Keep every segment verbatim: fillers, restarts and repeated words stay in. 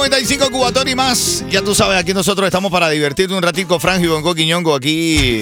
noventa y cinco, Cubatón y más. Ya tú sabes, aquí nosotros estamos para divertirte un ratico. Frank y Bonco Quiñongo aquí.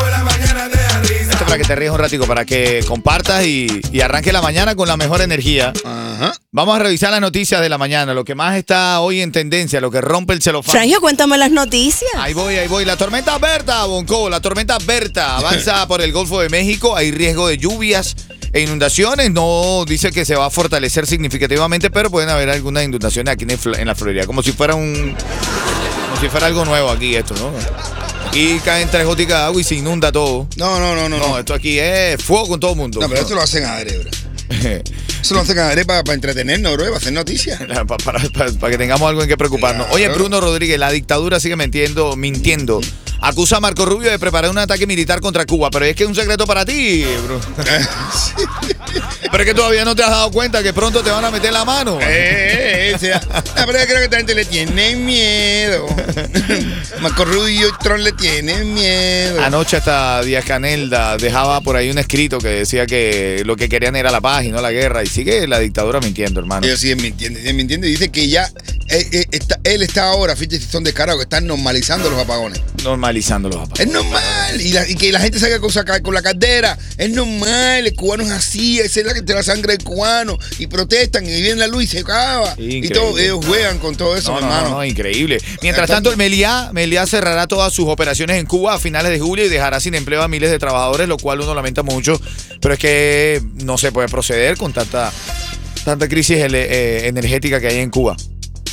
Esto para que te rías un ratico, para que compartas y, y arranque la mañana con la mejor energía. Ajá. Vamos a revisar las noticias de la mañana, lo que más está hoy en tendencia, lo que rompe el celofán. Frangio, cuéntame las noticias. Ahí voy, ahí voy. La tormenta Berta, Bonco, la tormenta Berta avanza por el Golfo de México. Hay riesgo de lluvias e inundaciones. No dice que se va a fortalecer significativamente, pero pueden haber algunas inundaciones aquí en la Florida, como si fuera un como si fuera algo nuevo aquí esto, ¿no? Aquí caen tres goticas de agua y se inunda todo. No, no, no, no. No, esto aquí es fuego con todo el mundo. No, pero esto lo hacen a adrede, bro. Eso lo hacen a adrede para, para entretenernos, bro, para hacer noticias. Para, para, para, para que tengamos algo en que preocuparnos. Claro. Oye, Bruno Rodríguez, la dictadura sigue mintiendo, mintiendo. Acusa a Marco Rubio de preparar un ataque militar contra Cuba, pero es que es un secreto para ti, Bruno. Sí. Pero es que todavía no te has dado cuenta que pronto te van a meter la mano. Eh, eh, o sea, la verdad creo que esta gente le tiene miedo. Marco Rubio y Trump le tienen miedo. Anoche hasta Díaz Canel dejaba por ahí un escrito que decía que lo que querían era la paz y no la guerra. Y sigue la dictadura mintiendo, hermano. Ellos siguen mintiendo, siguen mintiendo y dice que ya eh, eh, está, él está ahora, fíjate si son descarados, que están normalizando los apagones. Normalizando los apagones. Es normal. Y, la, y que la gente salga con, con la caldera. Es normal. El cubano es así. Esa es la, la sangre del cubano. Y protestan y viene la luz y se acaba. Increíble. Y todo, ellos juegan con todo eso, no, hermano. No, no, increíble. Mientras tanto, el Meliá, Meliá cerrará todas sus operaciones en Cuba a finales de julio y dejará sin empleo a miles de trabajadores, lo cual uno lamenta mucho. Pero es que no se puede proceder con tanta, tanta crisis eh, energética que hay en Cuba.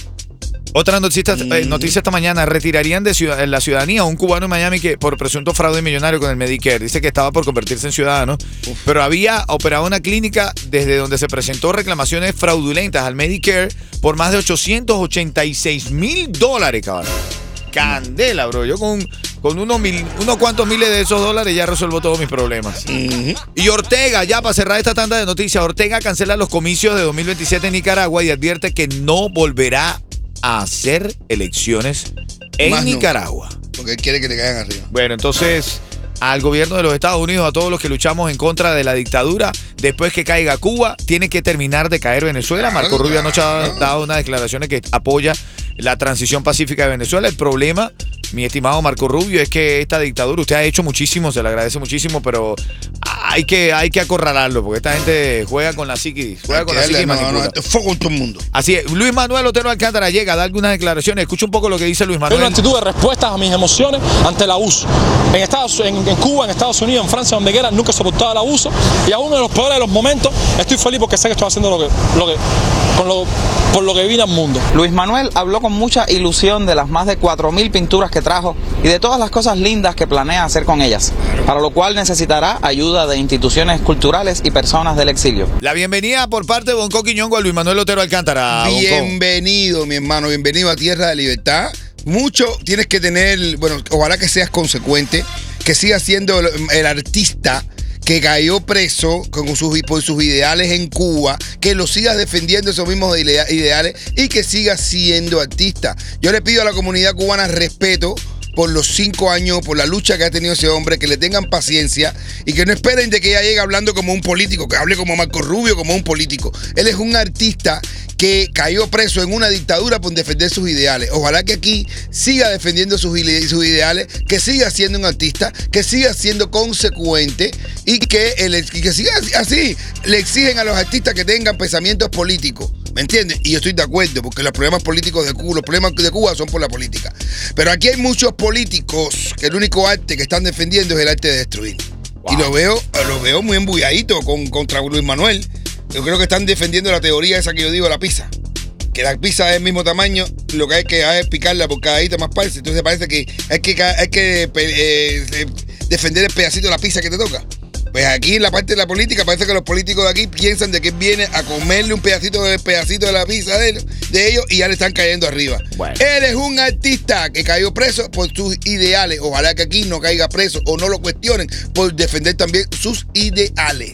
Otra noticia, eh, noticia esta mañana, retirarían de ciudad, la ciudadanía a un cubano en Miami que por presunto fraude millonario con el Medicare. Dice que estaba por convertirse en ciudadano, Uf. pero había operado una clínica desde donde se presentó reclamaciones fraudulentas al Medicare por más de ochocientos ochenta y seis mil dólares, cabrón. Candela, bro. Yo con, con unos, mil, unos cuantos miles de esos dólares ya resuelvo todos mis problemas. Uh-huh. Y Ortega, ya para cerrar esta tanda de noticias, Ortega cancela los comicios de dos mil veintisiete en Nicaragua y advierte que no volverá a hacer elecciones en Más Nicaragua. No, porque él quiere que le caigan arriba. Bueno, entonces, al gobierno de los Estados Unidos, a todos los que luchamos en contra de la dictadura, después que caiga Cuba, tiene que terminar de caer Venezuela. Marco claro, Rubio anoche claro. ha dado unas declaraciones que apoya la transición pacífica de Venezuela. El problema, mi estimado Marco Rubio, es que esta dictadura, usted ha hecho muchísimo, se le agradece muchísimo, pero hay que, hay que acorralarlo, porque esta gente juega con la psiquis, juega con la psiquis y manipula. No, no, fuego en todo el mundo. Así es, Luis Manuel Otero Alcántara llega a dar algunas declaraciones. Escucha un poco lo que dice Luis Manuel. Es una actitud de respuestas a mis emociones ante el abuso. En Estados, en, en Cuba, en Estados Unidos, en Francia, donde quiera, nunca he soportado el abuso, y aún en los peores de los momentos estoy feliz porque sé que estoy haciendo lo que, lo que, con lo, por lo que vine al mundo. Luis Manuel habló con mucha ilusión de las más de cuatro mil pinturas que trajo y de todas las cosas lindas que planea hacer con ellas, para lo cual necesitará ayuda de instituciones culturales y personas del exilio. La bienvenida por parte de Bonco Quiñongo a Luis Manuel Otero Alcántara. Bienvenido, mi hermano, bienvenido a Tierra de Libertad. Mucho tienes que tener, bueno, ojalá que seas consecuente, que sigas siendo el, el artista que cayó preso con sus, por sus ideales en Cuba, que lo sigas defendiendo esos mismos ideales y que sigas siendo artista. Yo le pido a la comunidad cubana respeto por los cinco años, por la lucha que ha tenido ese hombre, que le tengan paciencia y que no esperen de que ella llegue hablando como un político, que hable como Marco Rubio, como un político. Él es un artista que cayó preso en una dictadura por defender sus ideales. Ojalá que aquí siga defendiendo sus, sus ideales, que siga siendo un artista, que siga siendo consecuente y que, el, y que siga así. Le exigen a los artistas que tengan pensamientos políticos. ¿Me entiendes? Y yo estoy de acuerdo, porque los problemas políticos de Cuba, los problemas de Cuba son por la política. Pero aquí hay muchos políticos que el único arte que están defendiendo es el arte de destruir. Wow. Y lo veo, lo veo muy embulladito con, contra Luis Manuel. Yo creo que están defendiendo la teoría esa que yo digo, la pizza. Que la pizza es el mismo tamaño, lo que hay que hacer es picarla por cada más partes. Entonces parece que hay que, hay que eh, defender el pedacito de la pizza que te toca. Pues aquí en la parte de la política parece que los políticos de aquí piensan de que viene a comerle un pedacito del pedacito de la pizza de, de ellos y ya le están cayendo arriba. Bueno. Él es un artista que cayó preso por sus ideales. Ojalá que aquí no caiga preso o no lo cuestionen por defender también sus ideales.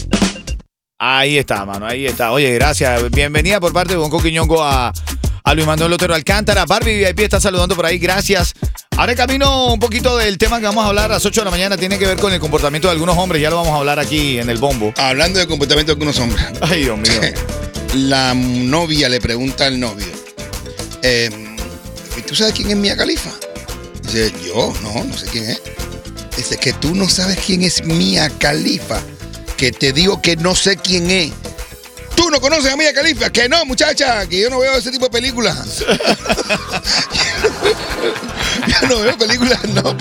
Ahí está, mano, ahí está. Oye, gracias. Bienvenida por parte de Bonco Quiñongo a, a Luis Manuel Otero Alcántara. Barbie V I P está saludando por ahí, gracias. Ahora en camino un poquito del tema que vamos a hablar a las ocho de la mañana, tiene que ver con el comportamiento de algunos hombres, ya lo vamos a hablar aquí en el bombo. Hablando del comportamiento de algunos hombres. Ay, Dios mío. La novia le pregunta al novio, eh, ¿tú sabes quién es Mia Khalifa? Dice, yo, no, no sé quién es. Dice, que tú no sabes quién es Mia Khalifa. Que te digo que no sé quién es. ¿Tú no conoces a Mia Khalifa? Que no, muchacha, que yo no veo ese tipo de películas. Yo no veo películas, no.